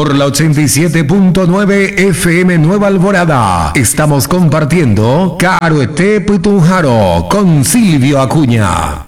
por la 87.9 FM Nueva Alborada. Estamos compartiendo Caruete Putunjaro con Silvio Acuña.